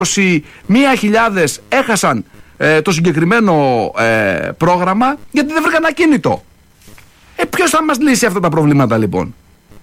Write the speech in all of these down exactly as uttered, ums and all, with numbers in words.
είκοσι μία χιλιάδες έχασαν ε, το συγκεκριμένο ε, πρόγραμμα γιατί δεν βρήκαν ακίνητο. Ε, ποιος θα μας λύσει αυτά τα προβλήματα λοιπόν?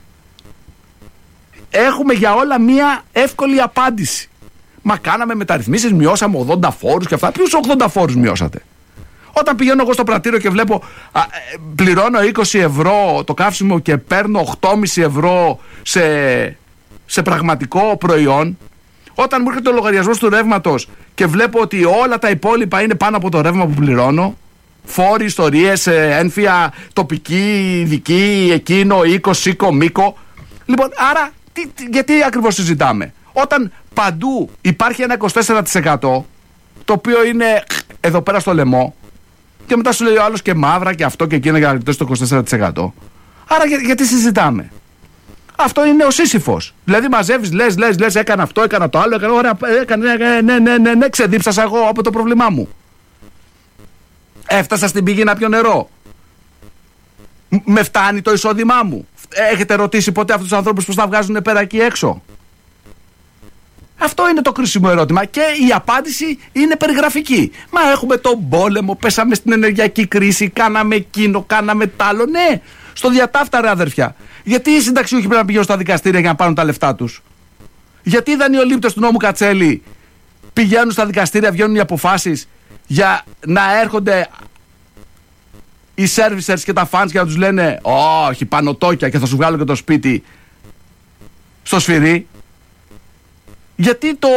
Έχουμε για όλα μία εύκολη απάντηση. Μα κάναμε μεταρρυθμίσεις, μειώσαμε ογδόντα φόρους και αυτά. Ποιους ογδόντα φόρους μειώσατε? Όταν πηγαίνω εγώ στο πρατήριο και βλέπω α, πληρώνω είκοσι ευρώ το καύσιμο και παίρνω οκτώ κόμμα πέντε ευρώ σε, σε πραγματικό προϊόν, όταν μου έρχεται ο λογαριασμός του ρεύματος και βλέπω ότι όλα τα υπόλοιπα είναι πάνω από το ρεύμα που πληρώνω, φόροι, ιστορίες, ένφια, τοπική, ειδική, εκείνο, οίκο, σίκο, μήκο. Λοιπόν, άρα τι, τι, γιατί ακριβώς συζητάμε? Όταν παντού υπάρχει ένα είκοσι τέσσερα τοις εκατό το οποίο είναι εδώ πέρα στο λαιμό και μετά σου λέει ο άλλος και μαύρα και αυτό και εκείνο για να γλιτώσει το είκοσι τέσσερα τοις εκατό. Άρα για, γιατί συζητάμε? Αυτό είναι ο Σύσυφος. Δηλαδή μαζεύεις, λες, λες, λες, έκανα αυτό, έκανα το άλλο, έκανα, ωραία, έκανα, ναι, ναι, ναι, ναι, ναι, ξεδίψασα εγώ από το πρόβλημά μου. Έφτασα στην πηγή να πιω νερό. Με φτάνει το εισόδημά μου? Έχετε ρωτήσει ποτέ αυτούς τους ανθρώπους πώς θα βγάζουν πέρα εκεί έξω? Αυτό είναι το κρίσιμο ερώτημα και η απάντηση είναι περιγραφική. Μα έχουμε τον πόλεμο, πέσαμε στην ενεργειακή κρίση, κάναμε εκείνο, κάναμε τ' άλλο. Ναι, στο διατάφτα ρε αδερφιά. Γιατί οι συνταξιούχοι πρέπει να πηγαίνουν στα δικαστήρια για να πάρουν τα λεφτά τους? Γιατί οι δανειολήπτες του νόμου Κατσέλη πηγαίνουν στα δικαστήρια, βγαίνουν οι αποφάσεις για να έρχονται οι servicers και τα fans για να τους λένε όχι, πανωτόκια και θα σου βγάλω και το σπίτι στο σφυρί? Γιατί το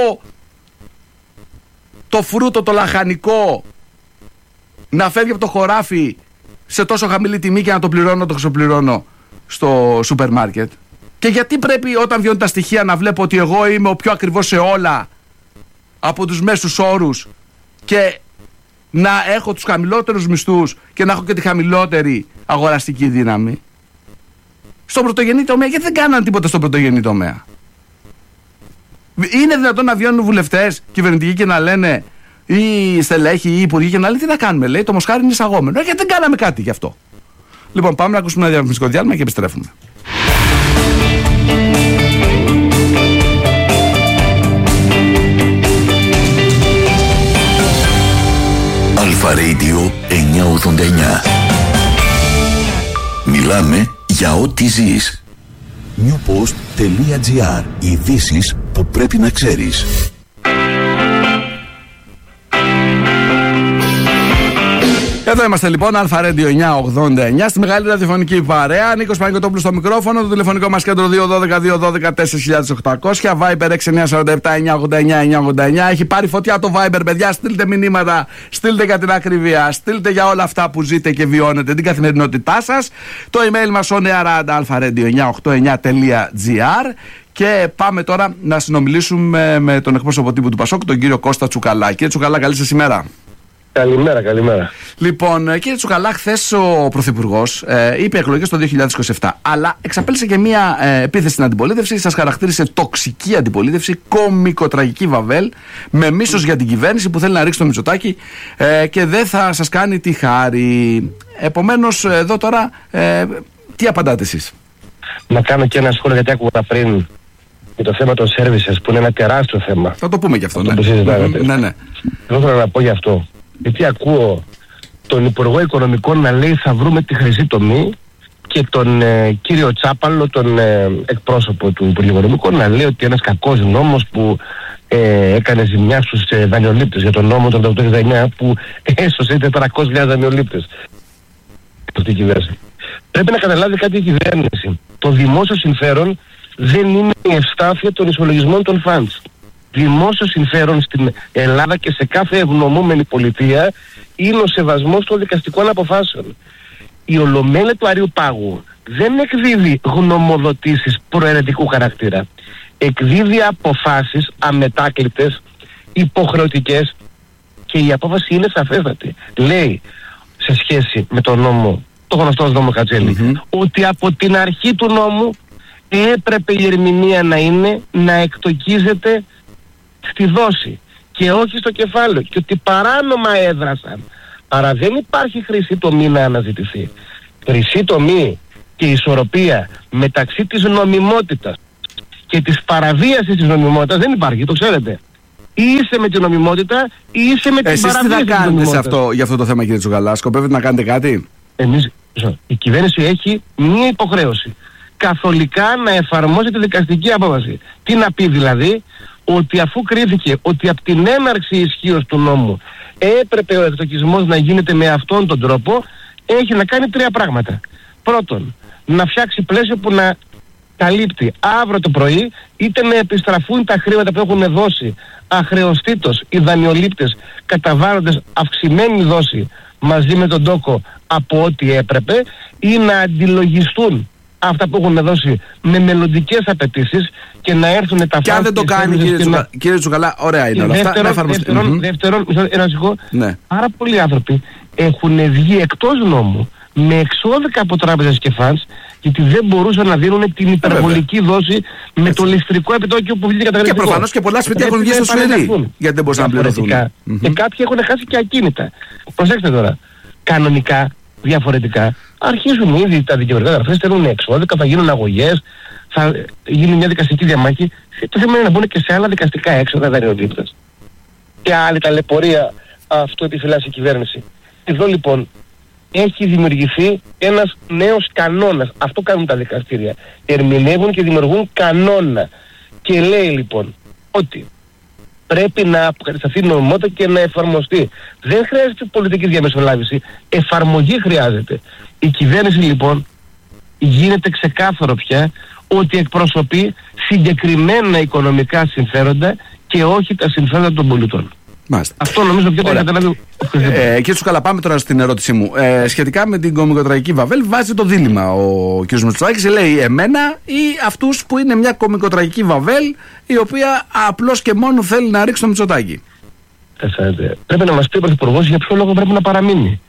το φρούτο, το λαχανικό να φεύγει από το χωράφι σε τόσο χαμηλή τιμή και να το πληρώνω, το ξεπληρώνω στο σούπερ μάρκετ? Και γιατί πρέπει όταν βγαίνουν τα στοιχεία να βλέπω ότι εγώ είμαι ο πιο ακριβώς σε όλα από τους μέσους όρους και να έχω τους χαμηλότερους μισθούς και να έχω και τη χαμηλότερη αγοραστική δύναμη? Στον πρωτογενή τομέα, γιατί δεν κάναν τίποτα στον πρωτογενή τομέα? Είναι δυνατόν να βγαίνουν βουλευτές κυβερνητικοί και να λένε, ή στελέχοι ή υπουργοί και να λένε τι να κάνουμε? Λέει το μοσχάρι είναι εισαγόμενο. Γιατί δεν κάναμε κάτι γι' αυτό? Λοιπόν, πάμε να ακούσουμε ένα διαφημιστικό διάλειμμα και επιστρέφουμε. Αλφα Radio εννιακόσια ογδόντα εννιά. Μιλάμε για ό,τι ζεις. newpost.gr. Ειδήσεις που πρέπει να ξέρεις. Εδώ είμαστε λοιπόν, Αλφα Radio εννιακόσια ογδόντα εννιά, στη μεγάλη ραδιοφωνική παρέα. Νίκος Παναγιωτόπουλος στο μικρόφωνο, το τηλεφωνικό μας κέντρο δύο ένα δύο δύο ένα δύο τέσσερα οκτακόσια, Viber έξι εννιά τέσσερα επτά εννιακόσια ογδόντα εννιά εννιακόσια ογδόντα εννιά. Έχει πάρει φωτιά το Viber, παιδιά. Στείλτε μηνύματα, στείλτε για την ακρίβεια, στείλτε για όλα αυτά που ζείτε και βιώνετε την καθημερινότητά σας. Το email μας on air at alpha radio εννιακόσια ογδόντα εννιά τελεία gr. Και πάμε τώρα να συνομιλήσουμε με τον εκπρόσωπο τύπου του Πασόκ, τον κύριο Κώστα Τσουκαλά. Κύριε Τσουκαλά, καλή σας ημέρα. Καλημέρα, καλημέρα. Λοιπόν, κύριε Τσουκαλά, χθες ο Πρωθυπουργός ε, είπε εκλογές το δύο χιλιάδες είκοσι επτά, αλλά εξαπέλυσε και μια ε, επίθεση στην αντιπολίτευση. Σας χαρακτήρισε τοξική αντιπολίτευση, κομικοτραγική βαβέλ, με μίσος για την κυβέρνηση που θέλει να ρίξει το Μητσοτάκη ε, και δεν θα σας κάνει τη χάρη. Επομένως, εδώ τώρα, ε, τι απαντάτε εσείς? Να κάνω και ένα σχόλιο, γιατί άκουγα πριν για το θέμα των services, που είναι ένα τεράστιο θέμα. Θα το πούμε και αυτό, ναι. Το συζητάγατε. Ναι, ναι. Εγώ θέλω να πω γι' αυτό. Γιατί ακούω τον Υπουργό Οικονομικών να λέει θα βρούμε τη χρυσή τομή και τον ε, κύριο Τσάπαλο, τον ε, εκπρόσωπο του Υπουργείου Οικονομικών, να λέει ότι ένας κακός νόμος που ε, έκανε ζημιά στους ε, δανειολήπτες, για τον νόμο των οκτώ εξήντα εννιά που έσωσε τετρακόσιες χιλιάδες δανειολήπτες. Αυτή η κυβέρνηση. Πρέπει να καταλάβει κάτι η κυβέρνηση. Το δημόσιο συμφέρον δεν είναι η ευστάθεια των ισολογισμών των φαντς. Δημόσιο συμφέρον στην Ελλάδα και σε κάθε ευνομούμενη πολιτεία είναι ο σεβασμός των δικαστικών αποφάσεων. Η Ολομέλεια του Αριού Πάγου δεν εκδίδει γνωμοδοτήσεις προαιρετικού χαρακτήρα. Εκδίδει αποφάσεις αμετάκλητες, υποχρεωτικές, και η απόφαση είναι σαφέστατη. Λέει σε σχέση με τον νόμο, το γνωστό νόμο Κατσέλη, mm-hmm. ότι από την αρχή του νόμου έπρεπε η ερμηνεία να είναι να εκτοκίζεται στη δόση και όχι στο κεφάλαιο, και ότι παράνομα έδρασαν. Άρα δεν υπάρχει χρυσή τομή να αναζητηθεί. Χρυσή τομή και ισορροπία μεταξύ της νομιμότητας και της παραβίασης της νομιμότητας δεν υπάρχει, το ξέρετε. Ή είσαι με την νομιμότητα ή είσαι με την Εσείς παραβίαση. Εσείς τι θα κάνετε σε αυτό, για αυτό το θέμα, κύριε Τσουκαλά? Σκοπεύετε να κάνετε κάτι? Εμείς, η κυβέρνηση έχει μία υποχρέωση. Καθολικά να εφαρμόσει τη δικαστική απόφαση. Τι να πει δηλαδή? Ότι αφού κρίθηκε ότι από την έναρξη ισχύως του νόμου έπρεπε ο εκτοκισμός να γίνεται με αυτόν τον τρόπο, έχει να κάνει τρία πράγματα. Πρώτον, να φτιάξει πλαίσιο που να καλύπτει αύριο το πρωί είτε να επιστραφούν τα χρήματα που έχουν δώσει αχρεωστήτως οι δανειολήπτες, καταβάλλοντας αυξημένη δόση μαζί με τον τόκο από ό,τι έπρεπε, ή να αντιλογιστούν αυτά που έχουν δώσει με μελλοντικές απαιτήσεις και να έρθουν τα φάσματα. Και αν δεν το κάνει, κύριε, Τσουκα... να... κύριε Τσουκαλά, ωραία είναι όλα αυτά. Δεύτερον, δεύτερον, δεύτερον, ένα σηκώ, ναι. Πάρα πολλοί άνθρωποι έχουν βγει εκτός νόμου με εξώδικα από τράπεζες και φαντς, γιατί δεν μπορούσαν να δίνουν την υπερβολική ε, δόση με έτσι. Το ληστρικό επιτόκιο που βγήκε καταγραφικό. Και προφανώς και πολλά σπίτια έχουν βγει στο σφυρί, γιατί δεν μπορούσαν να πληρωθούν. Mm-hmm. Και κάποιοι έχουν χάσει και ακίνητα. Προσέξτε τώρα. Κανονικά, διαφορετικά, αρχίζουν ήδη τα δικαιωτικά γραφεία, στέλνουν εξώδικα, θα γίνουν αγωγές, θα γίνει μια δικαστική διαμάχη. Το θέμα είναι να μπουν και σε άλλα δικαστικά έξοδα δανειολήπτες. Και άλλη ταλαιπωρία αυτό επιφυλάσσει η κυβέρνηση. Εδώ λοιπόν έχει δημιουργηθεί ένας νέος κανόνας. Αυτό κάνουν τα δικαστήρια. Ερμηνεύουν και δημιουργούν κανόνα. Και λέει λοιπόν ότι πρέπει να αποκατασταθεί νομιμότητα και να εφαρμοστεί. Δεν χρειάζεται πολιτική διαμεσολάβηση. Εφαρμογή χρειάζεται. Η κυβέρνηση λοιπόν γίνεται ξεκάθαρο πια ότι εκπροσωπεί συγκεκριμένα οικονομικά συμφέροντα και όχι τα συμφέροντα των πολιτών. Μάλιστα. Αυτό νομίζω πιο το καταλάβει. Ε, κύριε Τσουκαλά, πάμε τώρα στην ερώτησή μου. Ε, σχετικά με την κομικοτραγική Βαβέλ, βάζει το δίλημμα ο κ. Μητσοτάκης. Λέει εμένα ή αυτούς που είναι μια κομικοτραγική Βαβέλ, η οποία απλώς και μόνο θέλει να ρίξει το Μητσοτάκη. Ε, πρέπει να μας πει ο Πρωθυπουργός για ποιο λόγο πρέπει να παραμείνει.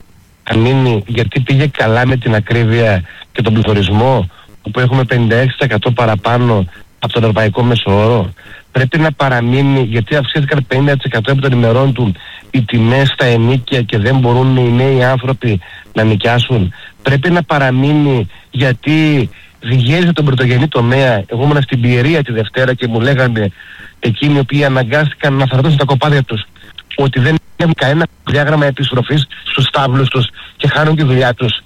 Να μείνει γιατί πήγε καλά με την ακρίβεια και τον πληθωρισμό, όπου έχουμε πενήντα έξι τοις εκατό παραπάνω από τον ευρωπαϊκό μέσο όρο. Πρέπει να παραμείνει γιατί αυξήθηκαν πενήντα τοις εκατό από των ημερών του οι τιμές στα ενοίκια και δεν μπορούν οι νέοι άνθρωποι να νοικιάσουν. Πρέπει να παραμείνει γιατί διγέριζε τον πρωτογενή τομέα. Εγώ ήμουν στην Πιερία τη Δευτέρα και μου λέγανε εκείνοι οι οποίοι αναγκάστηκαν να θαρρώσουν τα κοπάδια τους ότι δεν έχουν κανένα διάγραμμα επιστροφής στους στάβλους τους και χάνουν τη δουλειά τους.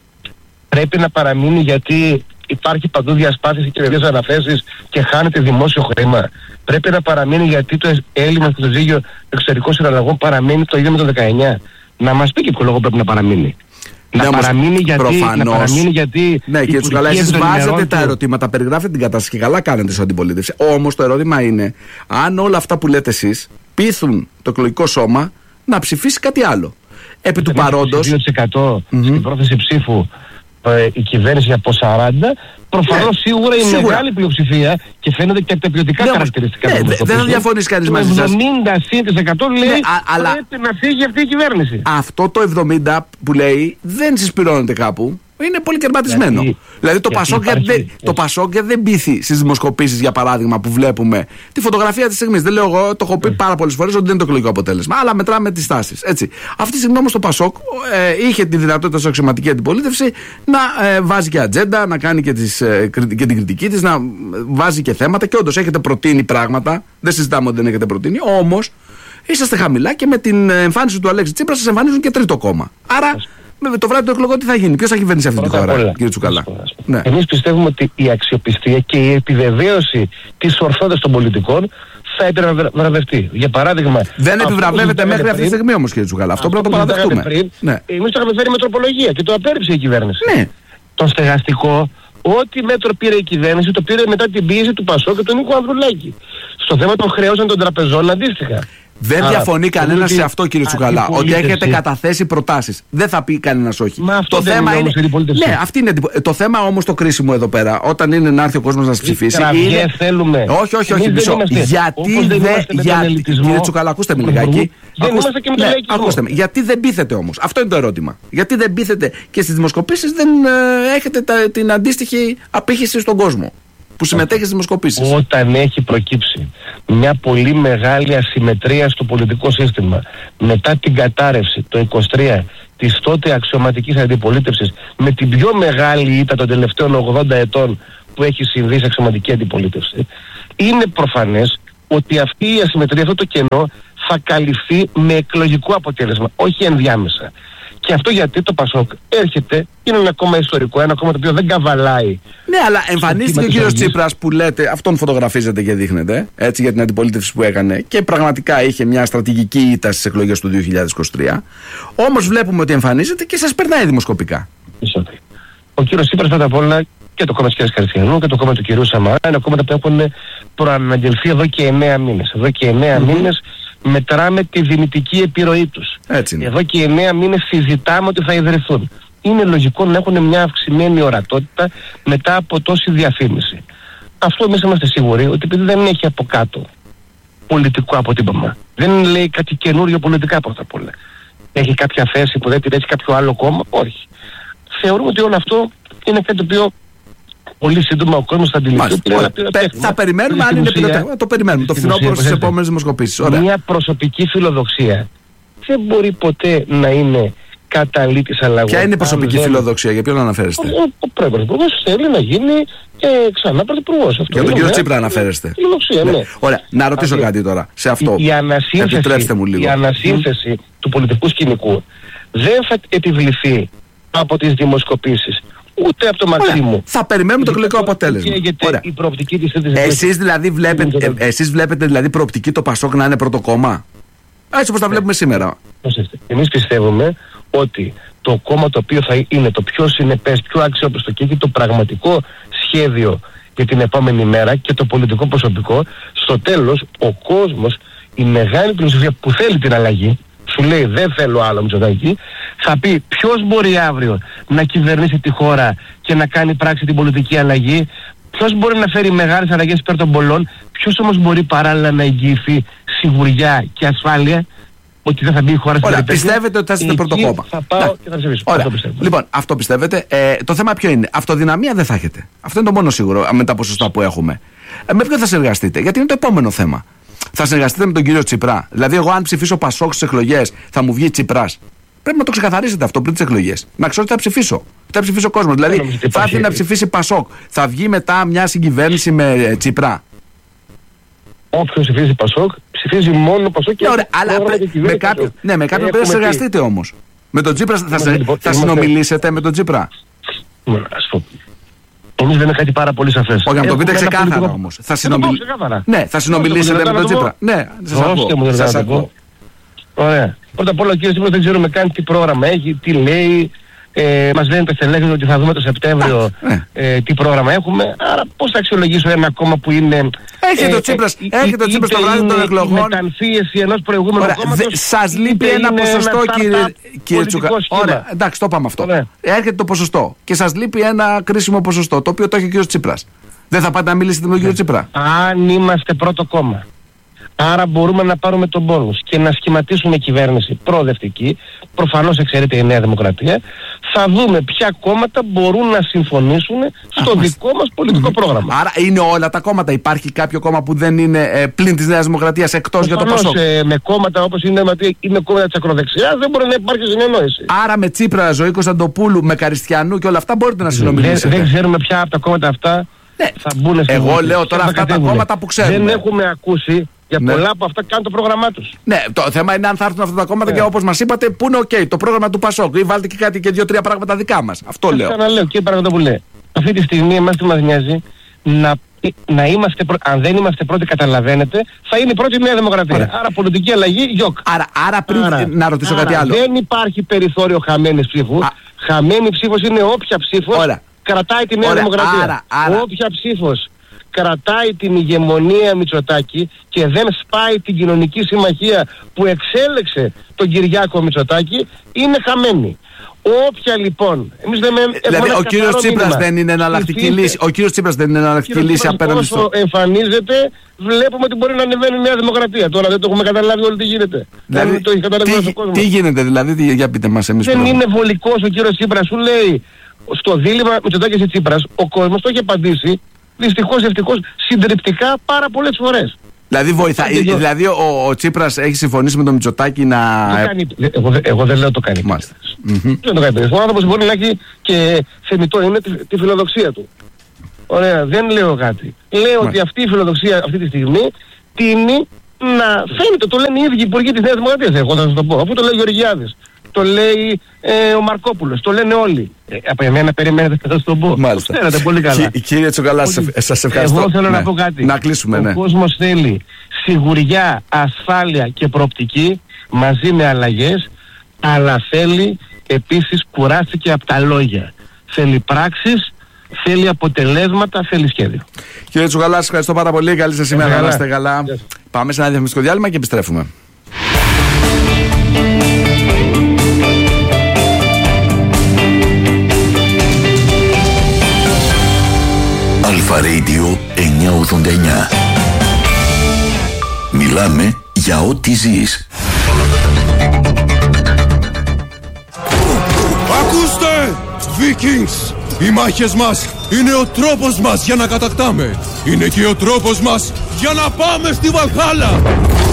Πρέπει να παραμείνει γιατί υπάρχει παντού διασπάθηση και δύο αναθέσεις και χάνεται δημόσιο χρήμα. Πρέπει να παραμείνει γιατί το έλλειμμα στο ζύγιο εξωτερικών συναλλαγών παραμένει το ίδιο με το δεκαεννιά. Να μας πει και ποιο λόγο πρέπει να παραμείνει. Ναι, να, παραμείνει γιατί, προφανώς, να παραμείνει γιατί. Ναι, κύριε Τσουκαλά, εσείς βάζετε τα ερωτήματα, περιγράφετε την κατάσταση και καλά κάνετε στην αντιπολίτευση. Όμως το ερώτημα είναι αν όλα αυτά που λέτε εσείς πείθουν το εκλογικό σώμα να ψηφίσει κάτι άλλο. Επί του παρόντος. δύο τοις εκατό mm-hmm. στην πρόθεση ψήφου ε, η κυβέρνηση από σαράντα, προφανώς ναι, σίγουρα η σίγουρα. μεγάλη πλειοψηφία και φαίνεται και από τα ποιοτικά ναι, χαρακτηριστικά. Ναι, ναι, δεν θα διαφωνήσει κανείς μαζί σας. Το εβδομήντα τοις εκατό λέει ναι, α, αλλά πρέπει να φύγει αυτή η κυβέρνηση. Αυτό το εβδομήντα που λέει δεν συσπηρώνεται κάπου. Είναι πολύ κερματισμένο. Γιατί, δηλαδή το Πασόκ δεν, δεν πείθει στις δημοσκοπήσεις, για παράδειγμα, που βλέπουμε τη φωτογραφία της στιγμής. Δεν λέω εγώ, το έχω πει πάρα πολλές φορές ότι δεν είναι το εκλογικό αποτέλεσμα, αλλά μετράμε τις τάσεις. Έτσι. Αυτή τη στιγμή όμως το Πασόκ ε, είχε τη δυνατότητα σε αξιωματική αντιπολίτευση να ε, βάζει και ατζέντα, να κάνει και, τις, ε, και την κριτική της, να βάζει και θέματα και όντως έχετε προτείνει πράγματα. Δεν συζητάμε ότι δεν έχετε προτείνει, όμως είσαστε χαμηλά και με την εμφάνιση του Αλέξη Τσίπρα σας εμφανίζουν και τρίτο κόμμα. Άρα. Με το βράδυ του εκλογό τι θα γίνει, ποιος θα κυβερνήσει αυτή τη χώρα, όλα, κύριε Τσουκαλά. Ναι. Εμείς πιστεύουμε ότι η αξιοπιστία και η επιβεβαίωση της ορθότητας των πολιτικών θα επιβραβευτεί. Για παράδειγμα. Δεν επιβραβεύεται μέχρι αυτή τη στιγμή όμως, κύριε Τσουκαλά. Αυτό πρέπει να το παραδεχτούμε. Ναι. Εμείς το είχαμε φέρει με τροπολογία και το απέρριψε η κυβέρνηση. Ναι. Το στεγαστικό, ό,τι μέτρο πήρε η κυβέρνηση, το πήρε μετά την πίεση του Πασόκ και του Νίκου Ανδρουλάκη. Στο θέμα των χρεώσεων των τραπεζών αντίστοιχα. Δεν διαφωνεί κανένα σε αυτό, κύριε Τσουκαλά, ότι έχετε καταθέσει προτάσεις. Δεν θα πει κανένα όχι. Μα αυτό το δεν θέμα είναι. Ναι, αυτή είναι. Το θέμα όμως το κρίσιμο εδώ πέρα, όταν είναι να έρθει ο κόσμος να σας ψηφίσει. Είναι... θέλουμε. Όχι, όχι, όχι. Μισό. Γιατί δεν. Γιατί... Κύριε Τσουκαλά, ακούστε με λιγάκι. Δεν είμαστε και με τον λαϊκισμό. Ακούστε με. Γιατί δεν πείθετε όμως. Αυτό είναι το ερώτημα. Γιατί δεν πείθετε και στις δημοσκοπήσεις δεν έχετε την αντίστοιχη απήχηση στον κόσμο που συμμετέχει στις δημοσκοπήσεις. Όταν έχει προκύψει μια πολύ μεγάλη ασυμμετρία στο πολιτικό σύστημα μετά την κατάρρευση το είκοσι τρία της τότε αξιωματικής αντιπολίτευσης με την πιο μεγάλη ήττα των τελευταίων ογδόντα ετών που έχει συμβεί σε αξιωματική αντιπολίτευση, είναι προφανές ότι αυτή η ασυμμετρία, αυτό το κενό θα καλυφθεί με εκλογικό αποτέλεσμα, όχι ενδιάμεσα. Και αυτό γιατί το Πασόκ έρχεται, είναι ένα κόμμα ιστορικό, ένα κόμμα το οποίο δεν καβαλάει. Ναι, αλλά εμφανίστηκε ο κύριος Τσίπρας που λέτε, αυτόν φωτογραφίζετε και δείχνετε, έτσι, για την αντιπολίτευση που έκανε και πραγματικά είχε μια στρατηγική ήττα στις εκλογές του δύο χιλιάδες είκοσι τρία. Όμως βλέπουμε ότι εμφανίζεται και σας περνάει δημοσκοπικά. Ο κύριος Τσίπρας πρώτα απ' όλα και το κόμμα της κυρίας Καριστιανού και το κόμμα του κυρίου Σαμαρά είναι κόμματα που έχουν προαναγγελθεί εδώ και εννέα μήνες. Εδώ και εννέα mm-hmm. μήνες μετράμε τη δυνητική επιρροή τους. Εδώ και εννέα μήνες συζητάμε ότι θα ιδρυθούν. Είναι λογικό να έχουν μια αυξημένη ορατότητα μετά από τόση διαφήμιση. Αυτό εμείς είμαστε σίγουροι ότι επειδή δεν έχει από κάτω πολιτικό αποτύπωμα, δεν λέει κάτι καινούριο πολιτικά πρώτα απ' όλα. Έχει κάποια θέση που δεν την έχει κάποιο άλλο κόμμα, όχι. Θεωρούμε ότι όλο αυτό είναι κάτι το οποίο πολύ σύντομα ο κόσμος θα αντιληφθεί. Θα περιμένουμε αν είναι πυροτέχνημα. Το περιμένουμε. Το φθινόπωρο στις επόμενες δημοσκοπήσεις. Μια προσωπική φιλοδοξία δεν μπορεί ποτέ να είναι καταλήτης αλλαγών. Ποια είναι η προσωπική δεν... φιλοδοξία, για ποιον αναφέρεστε? Ο, ο πρωθυπουργός θέλει να γίνει ε, ξανά πρωθυπουργός. Για τον κύριο Τσίπρα αναφέρεστε? Φιλοδοξία, ναι. ναι. Ωραία, να ρωτήσω Αυτή, κάτι τώρα σε αυτό. Η, η ανασύνθεση, μου λίγο. Η ανασύνθεση mm. του πολιτικού σκηνικού δεν θα επιβληθεί από τις δημοσκοπήσεις. Ούτε από το Μαξίμου. Θα περιμένουμε το εκλογικό αποτέλεσμα. Η προοπτική της θέσης. Εσείς δηλαδή βλέπετε, ε, εσείς βλέπετε δηλαδή προοπτική το Πασόκ να είναι πρώτο κόμμα? Έτσι όπως τα βλέπουμε σήμερα. Εμείς πιστεύουμε ότι το κόμμα το οποίο θα είναι το πιο συνεπές, πιο αξιόπιστο και έχει το πραγματικό σχέδιο για την επόμενη μέρα και το πολιτικό προσωπικό, στο τέλος ο κόσμος, η μεγάλη πλειοψηφία που θέλει την αλλαγή, σου λέει δεν θέλω άλλο Μητσοτάκη, θα πει ποιος μπορεί αύριο να κυβερνήσει τη χώρα και να κάνει πράξη την πολιτική αλλαγή, ποιος μπορεί να φέρει μεγάλες αλλαγές υπέρ των πολλών, ποιος όμως μπορεί παράλληλα να εγγυηθεί σιγουριά και ασφάλεια ότι δεν θα μπει η χώρα στην περιπέτεια. Πιστεύετε ότι θα είστε πρώτο κόμμα? Θα πάω να. και θα ψηφίσω. Αυτό λοιπόν, αυτό πιστεύετε. Ε, το θέμα ποιο είναι? Αυτοδυναμία δεν θα έχετε. Αυτό είναι το μόνο σίγουρο με τα ποσοστά που έχουμε. Ε, με ποιον θα συνεργαστείτε? Γιατί είναι το επόμενο θέμα. Θα συνεργαστείτε με τον κύριο Τσιπρά? Δηλαδή, εγώ αν ψηφίσω Πασόκ στις εκλογές, θα μου βγει Τσιπράς? Πρέπει να το ξεκαθαρίσετε αυτό πριν τις εκλογές. Να ξέρω ότι θα ψηφίσω. Θα ψηφίσει ο κόσμος. Δηλαδή, θα έρθει να ψηφίσει Πασόκ. Θα βγει μετά μια συγκυβέρνηση με Τσιπρά? Όποιος ψηφίζει Πασόκ, ψηφίζει μόνο Πασόκ και ωραία, αλλά πρέ... με κάποιον ναι, με κάποιον πρέπει να συνεργαστείτε όμως. Με τον Τσίπρα θα, σε... λοιπόν, θα συνομιλήσετε με τον Τσίπρα? Ας πω. Εμείς δεν είναι κάτι πάρα πολύ σαφές. Όχι, να το πείτε ξεκάθαρα πολιτικό... όμως. Θα, συνομιλ... ναι, θα συνομιλήσετε με τον Τσίπρα? Ναι, σας ακούω. Ωραία. Πρώτα απ' όλα ο κύριος Τσίπρας δεν ξέρουμε καν τι πρόγραμμα έχει, τι λέει. Ε, μας λένε πεθελέγχες ότι θα δούμε το Σεπτέμβριο ναι. ε, τι πρόγραμμα έχουμε. Άρα πώς θα αξιολογήσω ένα κόμμα που είναι... Έχετε το Τσίπρας, έχετε το Τσίπρας στο βράδυ των εκλογών. Η μεταμφίεση ενός προηγούμενου κόμματος. Σας λείπει ένα ποσοστό, κύριε, κύριε Τσούκα. Ωραία, εντάξει, το πάμε αυτό. Ωραία. Έρχεται το ποσοστό και σας λείπει ένα κρίσιμο ποσοστό, το οποίο το έχει ο κύριος Τσίπρας. Δεν θα πάτε να μιλήσετε με τον κύριο Τσίπρα? Αν είμαστε πρώτο κόμμα, άρα μπορούμε να πάρουμε τον πόνους και να σχηματίσουμε κυβέρνηση προοδευτική, προφανώς εξαιρείται η Νέα Δημοκρατία, θα δούμε ποια κόμματα μπορούν να συμφωνήσουν στο Α, δικό μας πολιτικό mm-hmm. πρόγραμμα. Άρα είναι όλα τα κόμματα? Υπάρχει κάποιο κόμμα που δεν είναι ε, πλην της Νέας Δημοκρατίας εκτός για το Πασόκ? Ε, με κόμματα όπως είναι, είναι κόμματα της ακροδεξιάς δεν μπορεί να υπάρχει συνεννόηση. Άρα με Τσίπρα, Ζωή Κωνσταντοπούλου, με Καριστιανού και όλα αυτά μπορείτε να συνομιλήσετε? Δεν, δεν ξέρουμε ποια από τα κόμματα αυτά ναι. θα μπουν στην Εγώ λέω τώρα αυτά τα κόμματα που ξέρουμε. Δεν έχουμε ακούσει για ναι. πολλά από αυτά κάνουν το πρόγραμμά τους. Ναι, το θέμα είναι αν θα έρθουν αυτά τα κόμματα ναι. και όπως μας είπατε, που είναι οκ, okay, το πρόγραμμα του Πασόκ. Ή βάλτε και κάτι και δύο-τρία πράγματα δικά μας. Αυτό λέω. Αυτό λέω, κύριε Παραγοντοπουλέ. Αυτή τη στιγμή εμάς τι μας νοιάζει να, να είμαστε, πρω... αν δεν είμαστε πρώτοι, καταλαβαίνετε, θα είναι η πρώτη Νέα Δημοκρατία. Άρα, άρα πολιτική αλλαγή, γιοκ. Άρα, άρα πριν άρα, να ρωτήσω άρα, κάτι άλλο. Δεν υπάρχει περιθώριο χαμένης ψήφου. Α... Χαμένη ψήφος είναι όποια ψήφος κρατάει τη Νέα Ωραία. Δημοκρατία. Άρα, άρα. Όποια ψήφος κρατάει την ηγεμονία Μητσοτάκη και δεν σπάει την κοινωνική συμμαχία που εξέλεξε τον Κυριάκο Μητσοτάκη, είναι χαμένη. Όποια λοιπόν. Εμείς δεν δηλαδή ο κύριος Τσίπρας δεν είναι εναλλακτική λύση. Ο κύριος Τσίπρας δεν είναι εναλλακτική λύση απέναντι στο. Όσο εμφανίζεται, βλέπουμε ότι μπορεί να ανεβαίνει η Νέα Δημοκρατία. Τώρα δεν το έχουμε καταλάβει όλοι τι γίνεται. Δηλαδή, δεν το έχει καταλάβει τι, κόσμο. Τι γίνεται δηλαδή, για πείτε μας εμείς. Δεν πρώτα. Είναι βολικός ο κύριος Τσίπρας, σου λέει στο δίλημμα Μητσοτάκης και Τσίπρας, ο κόσμος το έχει απαντήσει. Δυστυχώς, ευτυχώς, συντριπτικά πάρα πολλές φορές. Δηλαδή, βοηθά, δηλαδή ο, ο Τσίπρας έχει συμφωνήσει με τον Μητσοτάκη να... Κάνει, εγώ, εγώ δεν λέω το κάνει. Μάλιστα. Mm-hmm. Δεν το κάνει. Ο άνθρωπος μπορεί να έχει και θεμιτό είναι τη, τη φιλοδοξία του. Ωραία, δεν λέω κάτι. Λέω Μάλιστα. ότι αυτή η φιλοδοξία αυτή τη στιγμή τείνει να φαίνεται. Το λένε οι ίδιοι υπουργοί της Νέας Δημοκρατίας. Εγώ θα σας το πω. Αφού το λέει ο Γεωργιάδης, το λέει ε, ο Μαρκόπουλος, το λένε όλοι. Ε, από εμένα περιμένετε να σας το πω. Μάλιστα. Το ξέρετε πολύ καλά. Κι, κύριε Τσογκαλά, σας ευχαριστώ. Εγώ θέλω ναι. να πω κάτι. Να κλείσουμε, ο ναι. κόσμος θέλει σιγουριά, ασφάλεια και προοπτική μαζί με αλλαγές, αλλά θέλει επίσης κουράστηκε από τα λόγια. Θέλει πράξεις, θέλει αποτελέσματα, θέλει σχέδιο. Κύριε Τσογκαλά, σας ευχαριστώ πάρα πολύ. Καλή σας ημέρα. Να είστε καλά. Yes. Πάμε σε ένα διαφημιστικό διάλειμμα και επιστρέφουμε. Αλφα Radio εννιακόσια ογδόντα εννιά. Μιλάμε για ό,τι ζεις. Ακούστε! Vikings! Οι μάχες μας είναι ο τρόπος μας για να κατακτάμε. Είναι και ο τρόπος μας για να πάμε στη Βαλχάλα.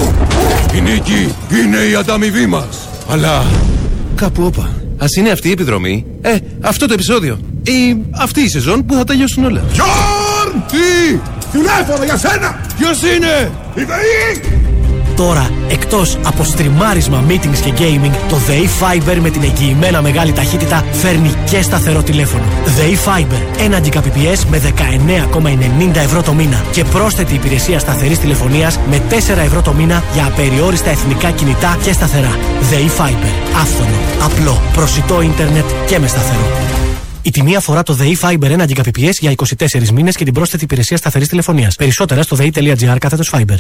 Η νίκη είναι η ανταμοιβή μας. Αλλά κάπου όπα. Ας είναι αυτή η επιδρομή. Ε, αυτό το επεισόδιο. Ή αυτή η σεζόν που θα τελειώσουν όλα. Γιόρν! Τι! Τηλέφωνο για σένα! Ποιος είναι? Η ΔΕΗ! Τώρα, εκτός από στριμάρισμα, meetings και gaming, το ΔΕΗ Fiber με την εγγυημένα μεγάλη ταχύτητα φέρνει και σταθερό τηλέφωνο. ΔΕΗ Fiber, ένα Gbps με δεκαεννέα κόμμα ενενήντα ευρώ το μήνα και πρόσθετη υπηρεσία σταθερής τηλεφωνίας με τέσσερα ευρώ το μήνα για απεριόριστα εθνικά κινητά και σταθερά. ΔΕΗ Fiber, άφθονο, απλό, προσιτό ίντερνετ και με σταθερό. Η τιμή αφορά το ΔΕΗ Fiber ένα Gbps για είκοσι τέσσερις μήνες και την πρόσθετη υπηρεσία σταθερής τηλεφωνίας. Περισσότερα στο δei.gr κάθετος Fiber.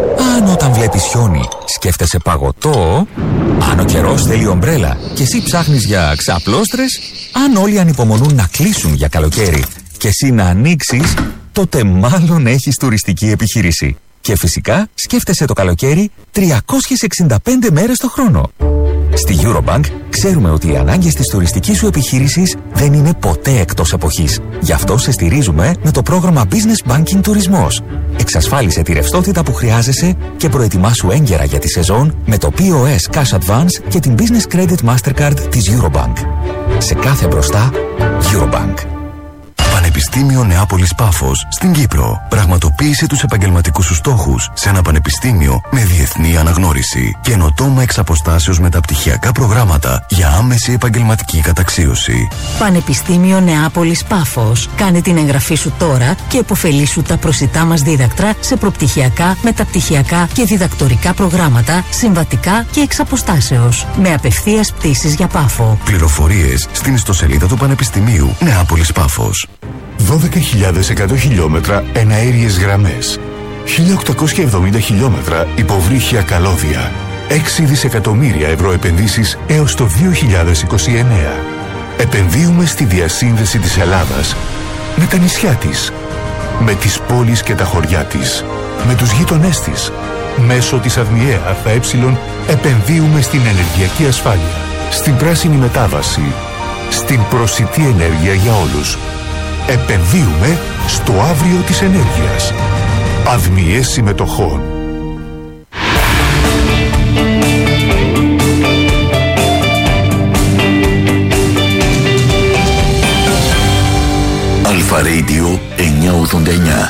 Αν όταν βλέπεις χιόνι σκέφτεσαι παγωτό, αν ο καιρός θέλει ομπρέλα και εσύ ψάχνεις για ξαπλώστρες, αν όλοι ανυπομονούν να κλείσουν για καλοκαίρι και εσύ να ανοίξεις, τότε μάλλον έχεις τουριστική επιχείρηση. Και φυσικά σκέφτεσαι το καλοκαίρι τριακόσιες εξήντα πέντε μέρες το χρόνο. Στη Eurobank ξέρουμε ότι οι ανάγκες της τουριστικής σου επιχείρησης δεν είναι ποτέ εκτός εποχής. Γι' αυτό σε στηρίζουμε με το πρόγραμμα Business Banking Τουρισμός. Εξασφάλισε τη ρευστότητα που χρειάζεσαι και προετοιμάσου έγκαιρα για τη σεζόν με το πι ο ες Cash Advance και την Business Credit Mastercard της Eurobank. Σε κάθε μπροστά, Eurobank. Πανεπιστήμιο Νεάπολης Πάφος στην Κύπρο. Πραγματοποίησε τους επαγγελματικούς σου στόχους σε ένα πανεπιστήμιο με διεθνή αναγνώριση. Καινοτόμα εξ αποστάσεως μεταπτυχιακά προγράμματα για άμεση επαγγελματική καταξίωση. Πανεπιστήμιο Νεάπολης Πάφος. Κάνε την εγγραφή σου τώρα και επωφελήσου τα προσιτά μας δίδακτρα σε προπτυχιακά, μεταπτυχιακά και διδακτορικά προγράμματα, συμβατικά και εξ αποστάσεως. Με απευθείας πτήσεις για Πάφο. Πληροφορίες στην ιστοσελίδα του Πανεπιστημίου Νεάπολης Πάφος. δώδεκα χιλιάδες εκατό χιλιόμετρα εναέριες γραμμές, χίλια οκτακόσια εβδομήντα χιλιόμετρα υποβρύχια καλώδια, έξι δισεκατομμύρια ευρώ επενδύσεις έως το δύο χιλιάδες είκοσι εννέα. Επενδύουμε στη διασύνδεση της Ελλάδας με τα νησιά της, με τις πόλεις και τα χωριά της, με τους γείτονές της. Μέσω της ΑΔΜΙΕ ΑΕ επενδύουμε στην ενεργειακή ασφάλεια, στην πράσινη μετάβαση, στην προσιτή ενέργεια για όλους. Επενδύουμε στο αύριο της ενέργειας. ΑΔΜΙΕ συμμετοχών. Αλφα Radio εννιακόσια ογδόντα εννιά.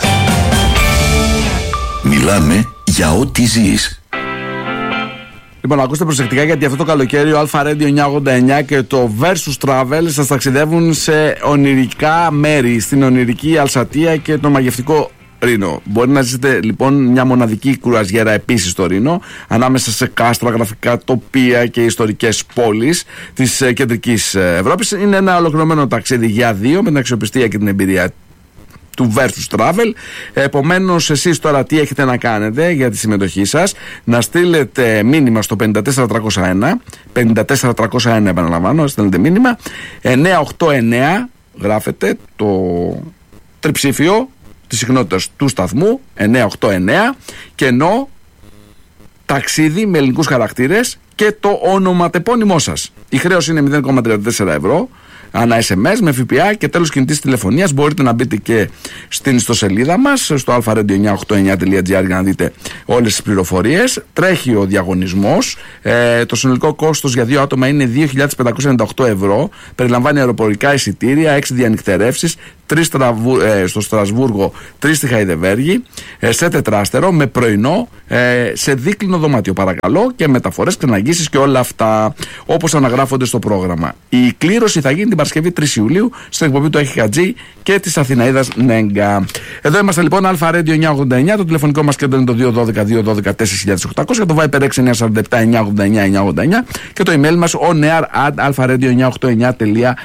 Μιλάμε για ό,τι ζεις. Λοιπόν, ακούστε προσεκτικά γιατί αυτό το καλοκαίρι ο Αλφα Radio εννιακόσια ογδόντα εννιά και το Versus Travel σας ταξιδεύουν σε ονειρικά μέρη, στην ονειρική Αλσατία και το μαγευτικό Ρήνο. Μπορεί να ζήσετε λοιπόν μια μοναδική κουραζιέρα επίσης στο Ρήνο, ανάμεσα σε κάστρα, γραφικά τοπία και ιστορικές πόλεις της κεντρικής Ευρώπης. Είναι ένα ολοκληρωμένο ταξίδι για δύο με την αξιοπιστία και την εμπειρία του Versus Travel. Επομένως, εσείς τώρα τι έχετε να κάνετε για τη συμμετοχή σας? Να στείλετε μήνυμα στο πέντε τέσσερα τριακόσια ένα, πέντε τέσσερα τριακόσια ένα επαναλαμβάνω, στέλνετε μήνυμα εννιακόσια ογδόντα εννιά, γράφετε το τριψήφιο της συχνότητας του σταθμού εννιακόσια ογδόντα εννιά και ενώ ταξίδι με ελληνικούς χαρακτήρες και το ονοματεπώνυμό σας. Η χρέωση είναι μηδέν κόμμα τριάντα τέσσερα ευρώ ανά ες εμ ες με ΦΠΑ και τέλος κινητής τηλεφωνίας. Μπορείτε να μπείτε και στην ιστοσελίδα μας στο αλφα radio εννιακόσια ογδόντα εννιά τελεία τζι άρ για να δείτε όλες τις πληροφορίες. Τρέχει ο διαγωνισμός. Ε, το συνολικό κόστος για δύο άτομα είναι δύο χιλιάδες πεντακόσια ενενήντα οκτώ ευρώ. Περιλαμβάνει αεροπορικά εισιτήρια, έξι διανυκτερεύσεις, τρεις ε, στο Στρασβούργο, τρεις στη Χαϊδεβέργη, ε, σε τετράστερο, με πρωινό, ε, σε δίκλινο δωμάτιο παρακαλώ, και μεταφορές, ξεναγήσεις και όλα αυτά όπως αναγράφονται στο πρόγραμμα. Η κλήρωση θα γίνει την Παρασκευή τρεις Ιουλίου στην εκπομπή του Έχη Χατζή και της Αθηναίδας Νέγκα. Εδώ είμαστε λοιπόν, Αλφα Radio εννιακόσια ογδόντα εννιά, το τηλεφωνικό μας κέντρο είναι το δύο ένα δύο δύο ένα δύο τέσσερα οκτακόσια, το Viber έξι εννιά τέσσερα επτά εννιακόσια ογδόντα εννιά εννιακόσια ογδόντα εννιά και το email μας oneair at alpha radio εννιακόσια ογδόντα εννιά τελεία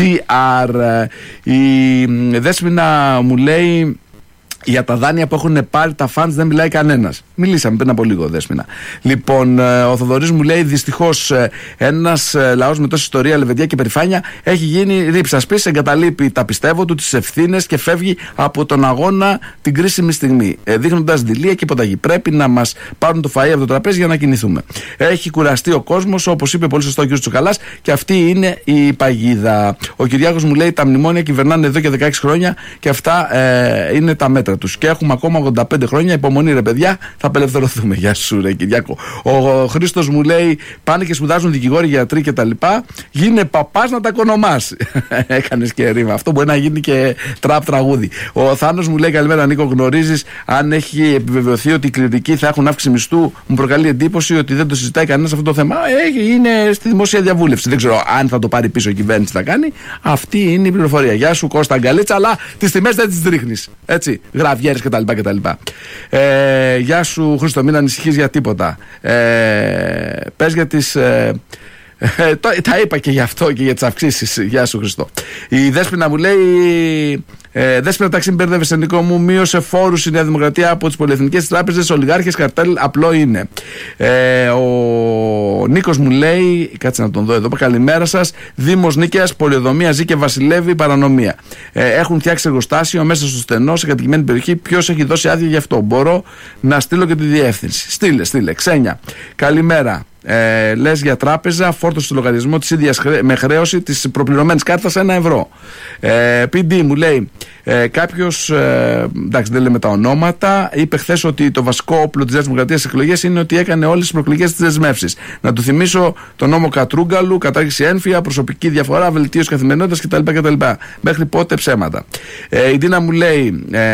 gr. Η Δέσποινα μου λέει για τα δάνεια που έχουν πάρει τα fans δεν μιλάει κανένας. Μιλήσαμε πριν από λίγο, Δέσποινα. Λοιπόν, ο Θοδωρής μου λέει: δυστυχώς ένας λαός με τόση ιστορία, λεβεντιά και περηφάνεια έχει γίνει ρίψας πίσω, εγκαταλείπει τα πιστεύω του, τις ευθύνες και φεύγει από τον αγώνα την κρίσιμη στιγμή. Ε, δείχνοντας δειλία και υποταγή. Πρέπει να μας πάρουν το φαΐ από το τραπέζι για να κινηθούμε. Έχει κουραστεί ο κόσμος, όπως είπε πολύ σωστό ο κ. Τσουκαλάς, και αυτή είναι η παγίδα. Ο Κυριάκος μου λέει: τα μνημόνια κυβερνάνε εδώ και δεκαέξι χρόνια και αυτά ε, είναι τα μέτρα τους. Και έχουμε ακόμα ογδόντα πέντε χρόνια. Υπομονή, ρε παιδιά, θα απελευθερωθούμε. Γεια σου, ρε Κυριάκο. Ο Χρήστος μου λέει: πάνε και σπουδάζουν δικηγόροι, γιατροί κτλ. Γίνε παπάς να τα οικονομάς. Έκανες και ρήμα. Αυτό μπορεί να γίνει και τραπ τραγούδι. Ο Θάνος μου λέει: καλημέρα, Νίκο. Γνωρίζεις αν έχει επιβεβαιωθεί ότι οι κληρικοί θα έχουν αύξηση μισθού? Μου προκαλεί εντύπωση ότι δεν το συζητάει κανένας αυτό το θέμα. Ε, είναι στη δημόσια διαβούλευση. Δεν ξέρω αν θα το πάρει πίσω η κυβέρνηση, θα κάνει. Αυτή είναι η πληροφορία. Γεια σου, Κώστα Αγκαλίτσα, αλλά τις τιμές δεν τις ρίχνεις. Έτσι. Γραβιέρες κτλ. κτλ. Ε, γεια σου, Χρήστο, μην ανησυχείς για τίποτα. Ε, πες για τις. Ε, ε, το, τα είπα και γι' αυτό και για τις αυξήσεις. Γεια σου, Χριστό. Η Δέσποινα μου λέει: ε, Δέσποινα Ταξίμ, μπέρδευε, Νικό μου, μείωσε φόρους η Νέα Δημοκρατία από τις πολυεθνικές τράπεζες, ολιγάρχες, καρτέλ, απλό είναι. Ε, ο Νίκος μου λέει: κάτσε να τον δω εδώ. Καλημέρα σας. Δήμος Νίκαιας, πολεοδομία, ζει και βασιλεύει, παρανομία. Ε, έχουν φτιάξει εργοστάσιο μέσα στο στενό, σε κατοικημένη περιοχή. Ποιος έχει δώσει άδεια γι' αυτό? Μπορώ να στείλω και τη διεύθυνση. Στείλε, στείλε. Ξένια. Καλημέρα. Ε, λες για τράπεζα, φόρτωσε στο λογαριασμό της ίδιας χρέ, με χρέωση της προπληρωμένης κάρτας ένα ευρώ. Ε, πι ντι μου λέει: ε, κάποιος, ε, εντάξει δεν λέμε τα ονόματα, είπε χθες ότι το βασικό όπλο της Νέας Δημοκρατίας στις εκλογές είναι ότι έκανε όλες τις προεκλογικές της δεσμεύσεις. Να του θυμίσω τον νόμο Κατρούγκαλου, κατάργηση ένφια, προσωπική διαφορά, βελτίωση καθημερινότητας κτλ. κτλ. Μέχρι πότε ψέματα. Ε, η Ντίνα μου λέει: ε,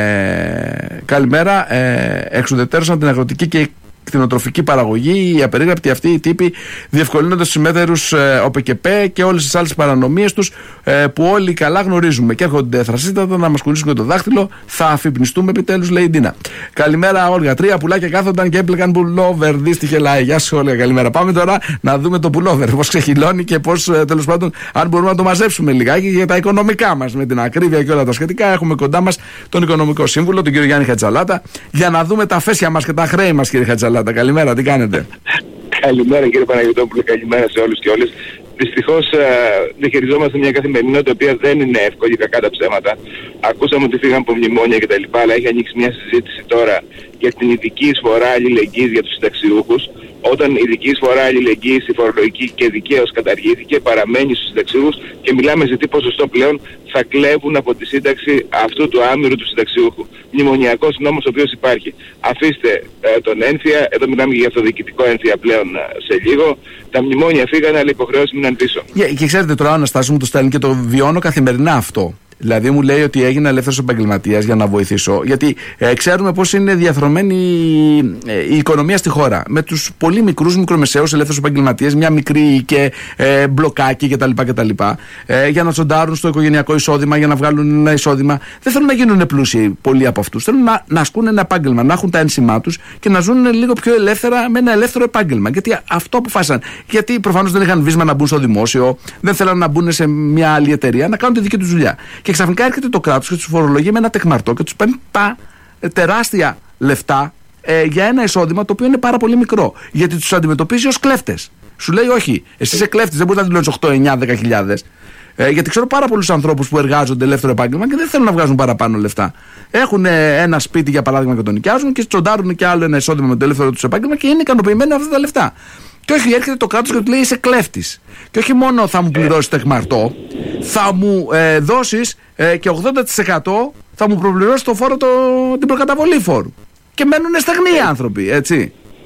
καλημέρα, ε, εξουδετερώσαν την αγροτική και κτηνοτροφική παραγωγή, οι απερίγραπτοι αυτοί οι τύποι διευκολύνονται στους συμμέτερους ε, ΟΠΕΚΕΠΕ και όλες τις άλλες παρανομίες τους ε, που όλοι καλά γνωρίζουμε και έρχονται θρασίτατα να μας κουνήσουν και το δάχτυλο. Θα αφυπνιστούμε επιτέλους, λέει η Ντίνα. Καλημέρα, Όλγα. Τρία πουλάκια κάθονταν και έπλεκαν πουλόβερ. Δύστιχε λάι. Γεια σου, Όλγα. Καλημέρα. Πάμε τώρα να δούμε το πουλόβερ. Πώς ξεχυλώνει και πώς ε, τέλος πάντων, αν μπορούμε να το μαζέψουμε λιγάκι για τα οικονομικά μας με την ακρίβεια και όλα τα σχετικά. Έχουμε κοντά μας τον Οικονομικό Σύμβουλο, τον κύριο Γιάννη Χατζαλάτα, για να δούμε τα φέσια μας και τα χρέη μας, κύριε Χατζαλάτα. Καλημέρα, τι κάνετε? Καλημέρα κύριε Παναγιωτόπουλε, καλημέρα σε όλους και όλες. Δυστυχώς ε, διαχειριζόμαστε μια καθημερινότητα η οποία δεν είναι εύκολη, κακά τα ψέματα. Ακούσαμε ότι φύγαν από μνημόνια κτλ. Αλλά έχει ανοίξει μια συζήτηση τώρα για την ειδική εισφορά αλληλεγγύης για τους συνταξιούχους. Όταν η ειδική εισφορά αλληλεγγύης, η φορολογική και δικαίως καταργήθηκε, παραμένει στους συνταξιούχους και μιλάμε σε τι ποσοστό πλέον θα κλέβουν από τη σύνταξη αυτού του άμυρου του συνταξιούχου. Μνημονιακός νόμος ο οποίος υπάρχει. Αφήστε ε, τον ένφια, εδώ μιλάμε για αυτοδιοικητικό ένφια πλέον ε, σε λίγο. Τα μνημόνια φύγανε, αλλά οι υποχρεώσεις μείναν πίσω. Yeah, και ξέρετε τώρα, ο Αναστάσης μου το στέλνει και το βιώνω καθημερινά αυτό. Δηλαδή μου λέει ότι έγινα ελεύθερος επαγγελματίας για να βοηθήσω, γιατί ε, ξέρουμε πώς είναι διαθρωμένη η, ε, η οικονομία στη χώρα. Με τους πολύ μικρούς, μικρομεσαίους ελεύθερους επαγγελματίες, μια μικρή και ε, μπλοκάκι κτλ. κτλ ε, για να τσοντάρουν στο οικογενειακό εισόδημα, για να βγάλουν ένα εισόδημα. Δεν θέλουν να γίνουν πλούσιοι πολλοί από αυτούς. Θέλουν να, να ασκούν ένα επάγγελμα, να έχουν τα ένσημά τους και να ζουν λίγο πιο ελεύθερα με ένα ελεύθερο επάγγελμα. Γιατί αυτό αποφάσισαν. Γιατί προφανώς δεν είχαν βίσμα να μπουν στο δημόσιο, δεν θέλαν να μπουν σε μια άλλη εταιρεία, να κάνουν τη δική τους δουλειά. Και ξαφνικά έρχεται το κράτος και τους φορολογεί με ένα τεκμαρτό και τους παίρνει τα τεράστια λεφτά ε, για ένα εισόδημα το οποίο είναι πάρα πολύ μικρό. Γιατί τους αντιμετωπίζει ως κλέφτες. Σου λέει: όχι, εσύ είσαι κλέφτης, δεν μπορείς να δηλώνεις οκτώ, εννιά, δέκα χιλιάδες. Ε, γιατί ξέρω πάρα πολλούς ανθρώπους που εργάζονται ελεύθερο επάγγελμα και δεν θέλουν να βγάζουν παραπάνω λεφτά. Έχουν ε, ένα σπίτι για παράδειγμα και το νοικιάζουν και τσοντάρουν και άλλο ένα εισόδημα με το ελεύθερο τους επάγγελμα και είναι ικανοποιημένοι αυτά τα λεφτά. Και όχι, έρχεται το κράτος και του λέει: είσαι κλέφτης. Και όχι μόνο θα μου πληρώσεις τεκμαρτό, θα μου ε, δώσεις ε, και ογδόντα τοις εκατό θα μου προπληρώσεις το φόρο, το, την προκαταβολή φόρου. Και μένουν στεγνοί οι άνθρωποι, έτσι.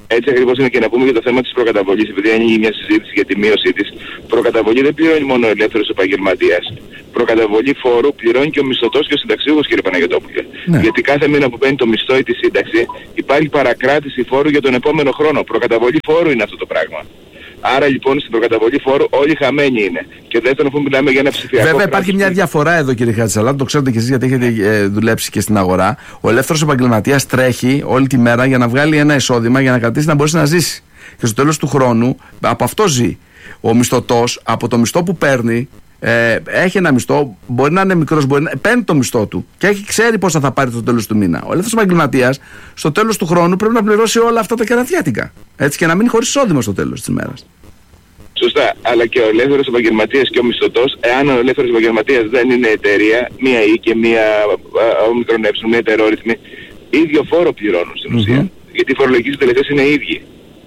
Έτσι ακριβώς είναι και να πούμε για το θέμα της προκαταβολής, επειδή ανοίγει μια συζήτηση για τη μείωσή της. Προκαταβολή δεν πληρώνει μόνο ο ελεύθερος επαγγελματίας. Προκαταβολή φόρου πληρώνει και ο μισθωτός και ο συνταξιούχος, κύριε Παναγιωτόπουλε. Ναι. Γιατί κάθε μήνα που παίρνει το μισθό ή τη σύνταξη υπάρχει παρακράτηση φόρου για τον επόμενο χρόνο. Προκαταβολή φόρου είναι αυτό το πράγμα. Άρα λοιπόν στην προκαταβολή φόρου όλοι χαμένοι είναι. Και δεύτερον, αφού μιλάμε για ένα ψηφιακό. Βέβαια υπάρχει μια διαφορά εδώ, κύριε Χατζησαλάτου, το ξέρετε κι εσείς γιατί έχετε ε, δουλέψει και στην αγορά. Ο ελεύθερος επαγγελματίας τρέχει όλη τη μέρα για να βγάλει ένα εισόδημα για να κρατήσει να μπορέσει να ζήσει. Και στο τέλος του χρόνου από αυτό ζει. Ο μισθωτός από το μισθό που παίρνει. Ε, έχει ένα μισθό, μπορεί να είναι μικρός, μπορεί να παίρνει το μισθό του και έχει, ξέρει πόσα θα πάρει στο τέλος του μήνα. Ο ελεύθερος επαγγελματίας στο τέλος του χρόνου πρέπει να πληρώσει όλα αυτά τα κερατιάτικα. Έτσι, και να μείνει χωρίς εισόδημα στο τέλος της ημέρας. Σωστά, αλλά και ο ελεύθερος επαγγελματίας και ο μισθωτός, εάν ο ελεύθερος επαγγελματίας δεν είναι εταιρεία, μία ή και μία όμικρον έψιλον, μία ετερόρυθμη, ίδιο φόρο πληρώνουν στην mm-hmm. ουσία. Γιατί οι φορολογικοί συντελεστές είναι οι ίδιοι.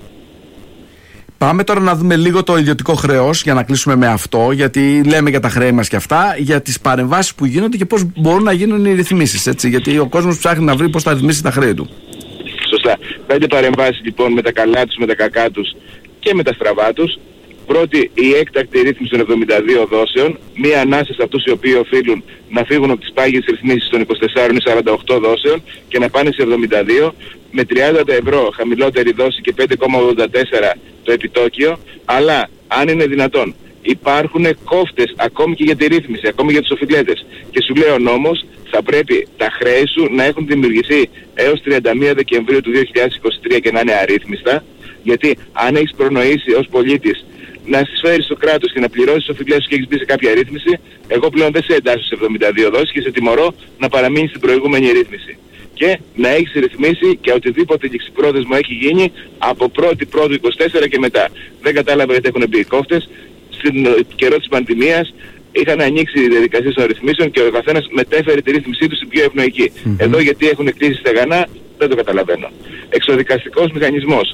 Πάμε τώρα να δούμε λίγο το ιδιωτικό χρέος για να κλείσουμε με αυτό, γιατί λέμε για τα χρέη μας και αυτά, για τις παρεμβάσεις που γίνονται και πώς μπορούν να γίνουν οι ρυθμίσεις. Έτσι, γιατί ο κόσμος ψάχνει να βρει πώς θα ρυθμίσει τα χρέη του. Σωστά. Πέντε παρεμβάσεις λοιπόν με τα καλά τους, με τα κακά τους και με τα στραβά τους. Πρώτη, η έκτακτη ρύθμιση των εβδομήντα δύο δόσεων, μία ανάσα σε αυτούς οι οποίοι οφείλουν να φύγουν από τις πάγιες ρυθμίσεις των είκοσι τέσσερα ή σαράντα οκτώ δόσεων και να πάνε σε εβδομήντα δύο, με τριάντα ευρώ χαμηλότερη δόση και πέντε κόμμα ογδόντα τέσσερα το επιτόκιο, αλλά αν είναι δυνατόν υπάρχουν κόφτες ακόμη και για τη ρύθμιση, ακόμη για τους οφειλέτες. Και σου λέει ο νόμος, θα πρέπει τα χρέη σου να έχουν δημιουργηθεί έως τριάντα μία Δεκεμβρίου του δύο χιλιάδες είκοσι τρία και να είναι αρρύθμιστα, γιατί αν έχεις προνοήσει ως πολίτης να στις φέρεις στο κράτος και να πληρώσεις τις οφειλές σου και έχεις μπει σε κάποια ρύθμιση, εγώ πλέον δεν σε εντάσσω σε εβδομήντα δύο δόσεις και σε τιμωρώ να παραμείνεις στην προηγούμενη ρύθμιση. Και να έχεις ρυθμίσει και οτιδήποτε ληξιπρόθεσμο έχει γίνει από πρώτη πρώτου είκοσι τέσσερα και μετά. Δεν κατάλαβα γιατί έχουν μπει οι κόφτες. Στην καιρό της πανδημίας είχαν ανοίξει οι διαδικασίες των ρυθμίσεων και ο καθένας μετέφερε τη ρύθμισή του στην πιο ευνοϊκή. Mm-hmm. Εδώ γιατί έχουν κλείσει στεγανά δεν το καταλαβαίνω. Εξοδικαστικός μηχανισμός.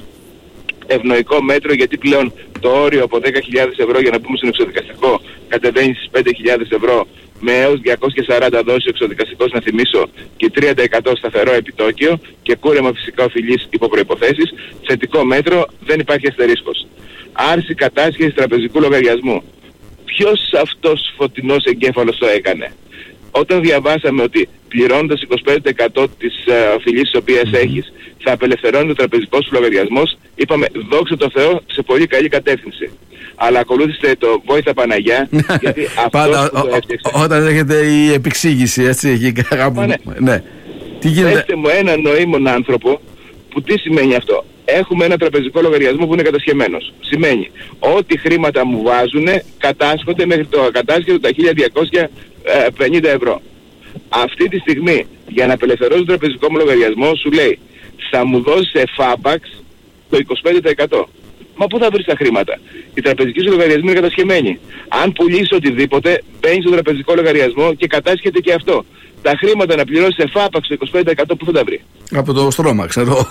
Ευνοϊκό μέτρο, γιατί πλέον το όριο από δέκα χιλιάδες ευρώ για να πούμε στον εξοδικαστικό κατεβαίνει στις πέντε χιλιάδες ευρώ με έως διακόσιες σαράντα δόσεις ο εξοδικαστικός, να θυμίσω, και τρία τοις εκατό σταθερό επιτόκιο και κούρεμα φυσικά οφειλής υπό προϋποθέσεις. Θετικό μέτρο, δεν υπάρχει αστερίσκος. Άρση κατάσχεσης τραπεζικού λογαριασμού. Ποιος αυτός φωτεινός εγκέφαλος το έκανε? Όταν διαβάσαμε ότι πληρώνοντας είκοσι πέντε τοις εκατό της uh, οφειλής της οποίας mm-hmm. έχεις θα απελευθερώνει ο τραπεζικός σου λογαριασμός, είπαμε δόξα τω Θεώ, σε πολύ καλή κατεύθυνση. Αλλά ακολούθησε το Βόηθα Παναγιά, γιατί αυτός που το έφτιαξε. Όταν έχετε η επεξήγηση, έτσι, εκεί κάπου. Ναι. Ναι. Τι γίνεται? Πέστε μου έναν νοήμον άνθρωπο που τι σημαίνει αυτό? Έχουμε ένα τραπεζικό λογαριασμό που είναι κατασχεμένος. Σημαίνει ότι χρήματα μου βάζουνε κατάσχονται μέχρι το ακατάσχετο τα χίλια διακόσια πενήντα ευρώ. Αυτή τη στιγμή για να απελευθερώσει τον τραπεζικό μου λογαριασμό σου λέει θα μου δώσεις εφάπαξ το είκοσι πέντε τοις εκατό. Μα πού θα βρεις τα χρήματα? Οι τραπεζικοί σου λογαριασμοί είναι κατασχεμένοι. Αν πουλήσεις οτιδήποτε μπαίνεις στο τραπεζικό λογαριασμό και κατάσχεται και αυτό. Τα χρήματα να πληρώσεις εφάπαξ το είκοσι πέντε τοις εκατό πού θα τα βρει? Από το στρώμα, ξέρω.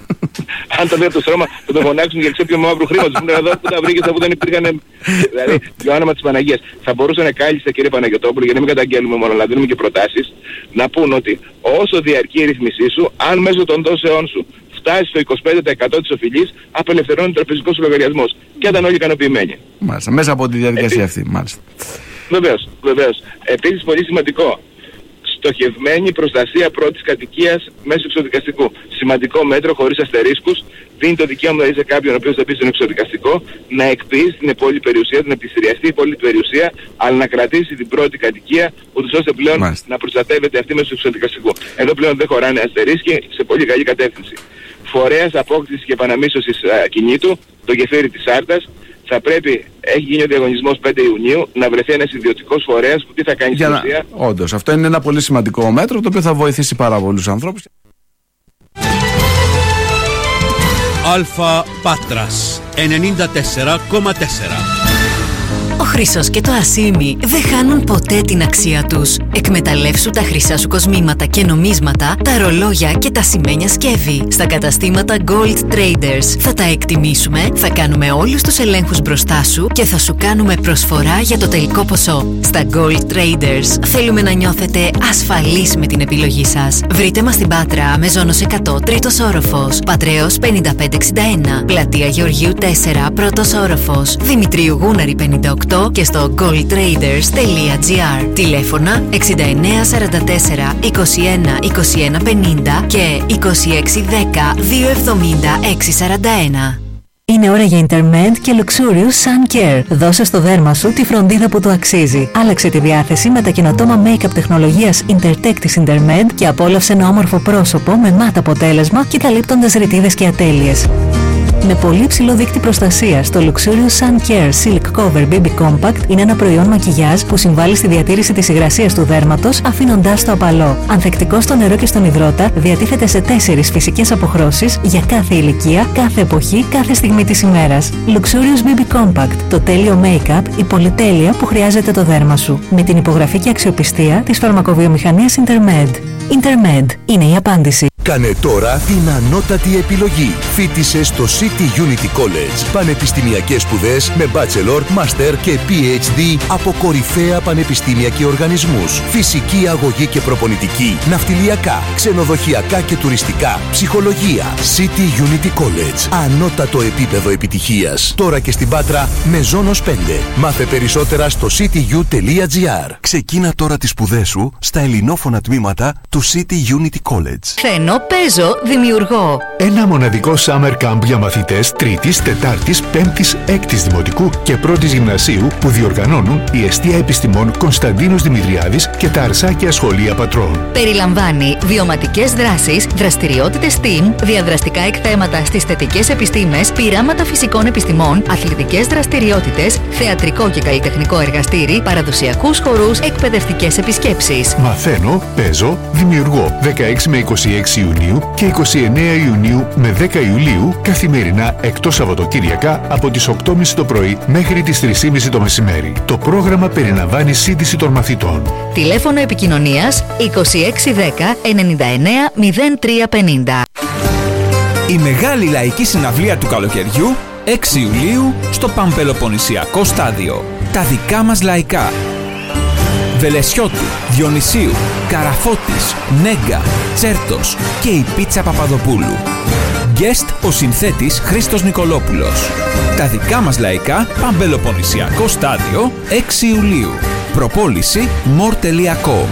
Αν το βρει από το στρώμα θα το φωνάξουν για ξέπιο μαύρου χρήματος. Μου λένε εδώ που τα βρήκες αφού δεν υπήρχαν. Δηλαδή για όνομα της Παναγίας. Θα μπορούσαν κάλλιστα, κύριε Παναγιωτόπουλο, για να μην καταγγέλουμε μόνο, αλλά δίνουμε και προτάσεις, να πούν ότι όσο διαρκεί η ρυθμισή σου, αν μέσω των δόσεών σου φτάσει στο είκοσι πέντε τοις εκατό της οφειλής, απελευθερώνει ο τραπεζικός σου λογαριασμός. Και ήταν όλοι ικανοποιημένοι. Μάλιστα, μέσα από τη διαδικασία αυτή, μάλιστα. Βεβαίως, βεβαίως. Επίσης, πολύ σημαντικό. Στοχευμένη προστασία πρώτης κατοικίας μέσω εξοδικαστικού. Σημαντικό μέτρο, χωρίς αστερίσκους, δίνει το δικαίωμα δηλαδή σε κάποιον ο οποίος θα μπει στον εξοδικαστικό να εκποιήσει την υπόλοιπη περιουσία, την επιστηριαστή υπόλοιπη περιουσία, αλλά να κρατήσει την πρώτη κατοικία, ούτως ώστε πλέον Μάλιστα. να προστατεύεται αυτή μέσω του εξοδικαστικού. Εδώ πλέον δεν χωράνε αστερίσκοι, σε πολύ καλή κατεύθυνση. Φορέας απόκτησης και επαναμίσωσης κινήτου, το γεφύρι της Άρτας. Θα πρέπει, έχει γίνει ο διαγωνισμός πέντε Ιουνίου, να βρεθεί ένας ιδιωτικός φορέας που τι θα κάνει στην ουσία. Όντως, αυτό είναι ένα πολύ σημαντικό μέτρο το οποίο θα βοηθήσει πάρα πολλούς ανθρώπους. Αλφα Πάτρας ενενήντα τέσσερα κόμμα τέσσερα. χρυσός και το αρσίμι δεν χάνουν ποτέ την αξία τους. Εκμεταλλεύσου τα χρυσά σου κοσμήματα και νομίσματα, τα ρολόγια και τα σημαίνια σκεύη. Στα καταστήματα Gold Traders θα τα εκτιμήσουμε, θα κάνουμε όλους τους ελέγχους μπροστά σου και θα σου κάνουμε προσφορά για το τελικό ποσό. Στα Gold Traders θέλουμε να νιώθετε ασφαλείς με την επιλογή σας. Βρείτε μας στην Πάτρα, Μεζόνος εκατό, τρίτος όροφος, Πατρέως πενήντα πέντε εξήντα ένα, Πλατεία Γεωργίου τέσσερα, πρώτος όροφος, Δημητρίου Γούναρη πενήντα οκτώ και στο gold traders τελεία gr. Τηλέφωνα εξήντα εννέα σαράντα τέσσερα είκοσι ένα είκοσι ένα πενήντα και είκοσι έξι δέκα δύο εβδομήντα έξι σαράντα ένα. Είναι ώρα για Intermed και Luxurious Sun Care. Δώσε στο δέρμα σου τη φροντίδα που του αξίζει. Άλλαξε τη διάθεση με τα καινοτόμα make-up τεχνολογίας Intertech της Intermed και απόλαυσε ένα όμορφο πρόσωπο με μάτ αποτέλεσμα και καλύπτοντας ρητίδες και ατέλειες. Με πολύ ψηλό δείκτη προστασίας, το Luxurious Sun Care Silk Cover μπέιμπι Compact είναι ένα προϊόν μακιγιάζ που συμβάλλει στη διατήρηση της υγρασίας του δέρματος, αφήνοντάς το απαλό. Ανθεκτικό στο νερό και στον υδρότα, διατίθεται σε τέσσερις φυσικές αποχρώσεις για κάθε ηλικία, κάθε εποχή, κάθε στιγμή της ημέρας. Luxurious μπέιμπι Compact, το τέλειο make-up, η πολυτέλεια που χρειάζεται το δέρμα σου. Με την υπογραφή και αξιοπιστία της φαρμακοβιομηχανίας Intermed. Intermed είναι η απάντηση. Κάνε τώρα την ανώτατη επιλογή. Φοίτησε στο City Unity College. Πανεπιστημιακές σπουδές με bachelor, master και πι έιτς ντι από κορυφαία πανεπιστήμια και οργανισμούς. Φυσική αγωγή και προπονητική, ναυτιλιακά, ξενοδοχειακά και τουριστικά, ψυχολογία. City Unity College. Ανώτατο επίπεδο επιτυχίας. Τώρα και στην Πάτρα, Μεζόνος πέντε. Μάθε περισσότερα στο σίτι γιου τελεία τζι άρ. Ξεκίνα τώρα τις σπουδές σου στα ελληνόφωνα τμήματα του City Unity College. Φαίνω, παίζω, δημιουργώ. Ένα μοναδικό summer camp για μαθητές τρίτης, τετάρτης, πέμπτης, έκτης δημοτικού και πρώτης γυμνασίου που διοργανώνουν η Εστία Επιστημών Κωνσταντίνος Δημητριάδης και τα Αρσάκια Σχολεία Πατρών. Περιλαμβάνει βιωματικές δράσεις, δραστηριότητες STEAM, διαδραστικά εκθέματα στις θετικές επιστήμες, πειράματα φυσικών επιστημών, αθλητικές δραστηριότητες, θεατρικό και καλλιτεχνικό εργαστήρι, παραδοσιακούς χορούς, εκπαιδευτικές επισκέψεις. Μαθαίνω, παίζω, δημιουργώ. δεκαέξι με είκοσι έξι Ιουνίου και είκοσι εννέα Ιουνίου με δέκα Ιουλίου καθημερινά εκτός Σαββατοκύριακα από τις οκτώ και μισή το πρωί μέχρι τις τρεις και μισή το μεσημέρι. Το πρόγραμμα περιλαμβάνει σύντηση των μαθητών. Τηλέφωνο επικοινωνίας είκοσι έξι δέκα ενενήντα εννέα μηδέν τρία πενήντα. Η μεγάλη λαϊκή συναυλία του καλοκαιριού έξι Ιουλίου στο Παμπελοποννησιακό Στάδιο. Τα δικά μας λαϊκά. Βελεσιώτου, Διονυσίου, Καραφώτης, Νέγκα, Τσέρτος και η Πίτσα Παπαδοπούλου. Guest ο συνθέτης Χρήστος Νικολόπουλος. Τα δικά μας λαϊκά, Παμπελοποννησιακό Στάδιο, έξι Ιουλίου. Προπόληση μορ τελεία κομ.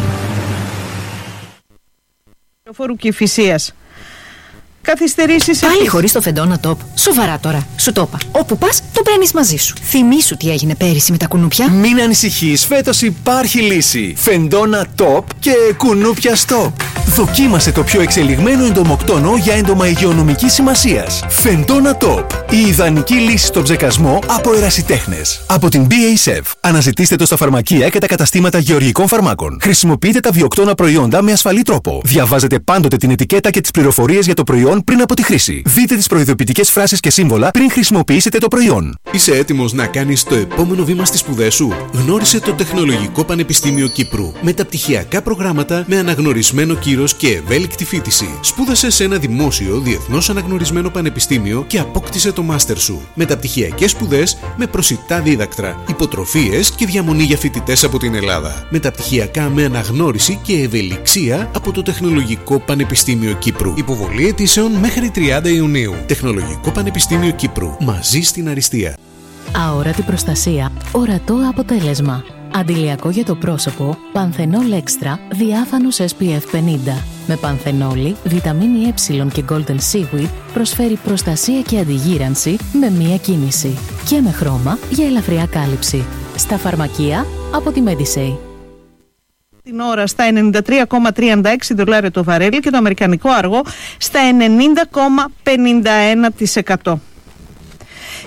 Φόρου Κηφισίας. Καθυστερήσεις. Πάλι χωρίς το Φεντόνα Top. Σοβαρά τώρα. Σου το είπα. Όπου πας, το παίρνεις μαζί σου. Θυμήσου τι έγινε πέρυσι με τα κουνούπια. Μην ανησυχείς, φέτος υπάρχει λύση. Φεντόνα Top και κουνούπια Stop. Δοκίμασε το πιο εξελιγμένο εντομοκτόνο για έντομα υγειονομικής σημασίας. Φεντόνα Top. Η ιδανική λύση στον ψεκασμό από ερασιτέχνες. Από την μπι έι σι ι εφ. Αναζητήστε το στα φαρμακεία και τα καταστήματα γεωργικών φαρμάκων. Χρησιμοποιείτε τα βιοκτώνα προϊόντα με ασφαλή τρόπο. Διαβάζετε πάντοτε την ετικέτα και τις πληροφορίες για το προϊόν πριν από τη χρήση. Δείτε τις προειδοποιητικές φράσεις και σύμβολα πριν χρησιμοποιήσετε το προϊόν. Είσαι έτοιμος να κάνεις το επόμενο βήμα στις σπουδές σου? Γνώρισε το Τεχνολογικό Πανεπιστήμιο Κύπρου. Μεταπτυχιακά προγράμματα με αναγνωρισμένο κύρος και ευέλικτη φοιτηση. Σπούδασε σε ένα δημόσιο, διεθνώς αναγνωρισμένο πανεπιστήμιο και απόκτησε το μάστερ σου. Μεταπτυχιακές σπουδές με προσιτά δίδακτρα, υποτροφίες και διαμονή για φοιτητές από την Ελλάδα. Μεταπτυχιακά με αναγνώριση και ευελιξία από το Τεχνολογικό Πανεπιστήμιο Κύπρου. Υποβολή αιτήσεων μέχρι τριάντα Ιουνίου. Τεχνολογικό Πανεπιστήμιο Κύπρου. Μαζί στην αριστεία. Αόρατη προστασία. Ορατό αποτέλεσμα. Αντιλιακό για το πρόσωπο. Πανθενόλ Extra. Διάφανος ες πι εφ πενήντα. Με πανθενόλη, βιταμίνη Ε και Golden Seaweed προσφέρει προστασία και αντιγύρανση με μία κίνηση. Και με χρώμα για ελαφριά κάλυψη. Στα φαρμακεία από τη Medisay. Την ώρα στα ενενήντα τρία κόμμα τριάντα έξι δολάρια το βαρέλι και το αμερικανικό αργό στα ενενήντα κόμμα πενήντα ένα τοις εκατό.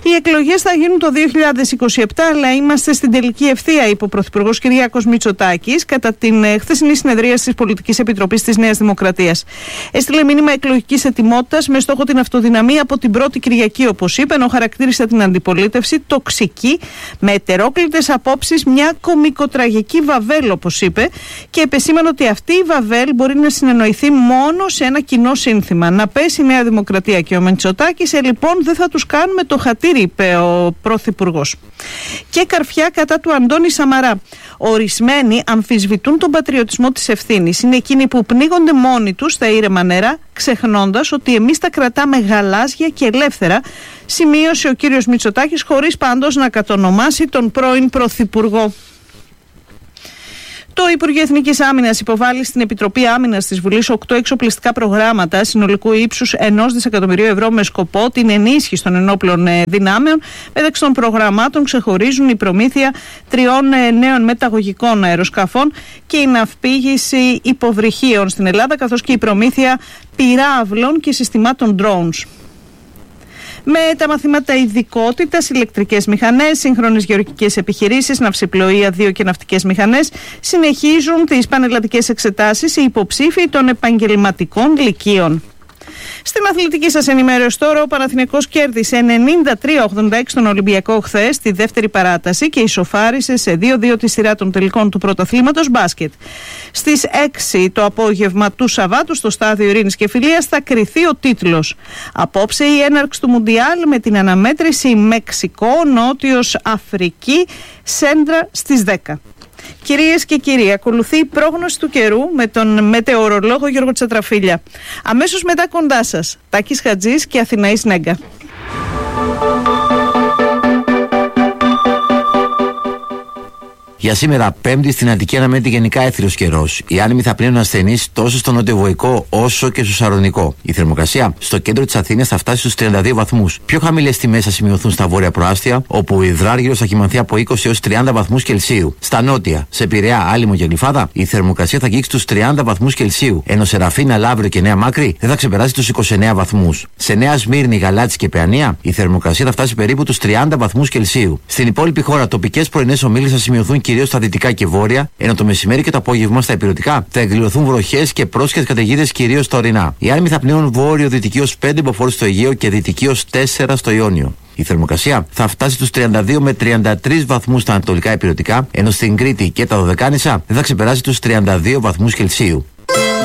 Οι εκλογές θα γίνουν το δύο χιλιάδες είκοσι επτά, αλλά είμαστε στην τελική ευθεία, είπε ο Πρωθυπουργός Κυριάκος Μητσοτάκης κατά την χθεσινή συνεδρίαση της Πολιτικής Επιτροπής της Νέας Δημοκρατίας. Έστειλε μήνυμα εκλογικής ετοιμότητας με στόχο την αυτοδυναμία από την πρώτη Κυριακή, όπως είπε, ενώ χαρακτήρισε την αντιπολίτευση τοξική, με ετερόκλητες απόψεις, μια κωμικοτραγική βαβέλ, όπως είπε, και επεσήμανε ότι αυτή η βαβέλ μπορεί να συνεννοηθεί μόνο σε ένα κοινό σύνθημα. Να πέσει η Νέα Δημοκρατία και ο Μητσοτάκης, ε, λοιπόν, δεν θα τους κάνουμε το χατήρι, είπε ο Πρωθυπουργός. Και καρφιά κατά του Αντώνη Σαμαρά. Ορισμένοι αμφισβητούν τον πατριωτισμό της ευθύνης. Είναι εκείνοι που πνίγονται μόνοι τους στα ήρεμα νερά, ξεχνώντας ότι εμείς τα κρατάμε γαλάζια και ελεύθερα, σημείωσε ο κύριος Μητσοτάκης, χωρίς πάντως να κατονομάσει τον πρώην Πρωθυπουργό. Το Υπουργείο Εθνικής Άμυνας υποβάλλει στην Επιτροπή Άμυνας της Βουλής οκτώ εξοπλιστικά προγράμματα συνολικού ύψους ενός δισεκατομμυρίου ευρώ με σκοπό την ενίσχυση των ενόπλων δυνάμεων. Μεταξύ των προγραμμάτων ξεχωρίζουν η προμήθεια τριών νέων μεταγωγικών αεροσκαφών και η ναυπήγηση υποβρυχίων στην Ελλάδα, καθώς και η προμήθεια πυράβλων και συστημάτων drones. Με τα μαθήματα ειδικότητας, ηλεκτρικές μηχανές, σύγχρονες γεωργικές επιχειρήσεις, ναυσιπλοεία δύο και ναυτικές μηχανές, συνεχίζουν τις πανελλαδικές εξετάσεις οι υποψήφοι των επαγγελματικών λυκείων. Στην αθλητική σας ενημέρωση τώρα, ο Παναθηναϊκός κέρδισε ενενήντα τρία ογδόντα έξι τον Ολυμπιακό χθες στη δεύτερη παράταση και ισοφάρισε σε δύο δύο τη σειρά των τελικών του πρωταθλήματος μπάσκετ. Στις έξι το απόγευμα του Σαββάτου στο Στάδιο Ειρήνης και Φιλίας θα κριθεί ο τίτλος. Απόψε η έναρξη του Μουντιάλ με την αναμέτρηση Μεξικό, Νότιος Αφρική, Σέντρα στις δέκα. Κυρίες και κύριοι, ακολουθεί η πρόγνωση του καιρού με τον μετεωρολόγο Γιώργο Τσατραφίλια. Αμέσως μετά κοντά σας, Τάκης Χατζής και Αθηναής Νέγκα. Για σήμερα, Πέμπτη, στην Αττική αναμένεται γενικά έθριος καιρός. Οι άνεμοι θα πλύνουν ασθενείς τόσο στο νοτιοβοϊκό όσο και στο σαρονικό. Η θερμοκρασία στο κέντρο της Αθήνας θα φτάσει στους τριάντα δύο βαθμούς. Πιο χαμηλές τιμές θα σημειωθούν στα βόρεια προάστια, όπου ο υδράργυρος θα κυμανθεί από είκοσι έως τριάντα βαθμούς Κελσίου. Στα νότια, σε Πειραιά, Άλυμο και Γλυφάδα, η θερμοκρασία θα αγγίξει τους τριάντα βαθμούς Κελσίου, ενώ σε Ραφίνα, Λαύριο και Νέα Μάκρη δεν θα ξεπεράσει τους είκοσι εννέα βαθμούς. Σε Νέα Σμύρνη, Γαλάτσι και Παιανία, η θερμοκρασία θα φτάσει περίπου τους τριάντα βαθμούς Κελσίου. Στην υπόλοιπη χώρα, τοπικές πρωινές ομίλες θα σημειωθούν κυρίως στα δυτικά και βόρεια, ενώ το μεσημέρι και το απόγευμα στα υπηρετικά θα εκδηλωθούν βροχές και πρόσχετες καταιγίδες κυρίως στα ορεινά. Οι άνεμοι θα πνέουν βόρειο-δυτική ως πέντε μποφόρ στο Αιγαίο και δυτική ως τέσσερα στο Ιόνιο. Η θερμοκρασία θα φτάσει στους τριάντα δύο με τριάντα τρεις βαθμούς στα ανατολικά υπηρετικά, ενώ στην Κρήτη και τα Δωδεκάνησα δεν θα ξεπεράσει τους τριάντα δύο βαθμούς Κελσίου.